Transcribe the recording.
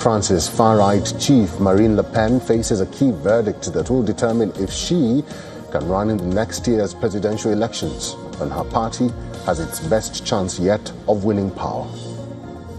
France's far-right chief, Marine Le Pen, faces a key verdict that will determine if she can run in the next year's presidential elections, when her party has its best chance yet of winning power.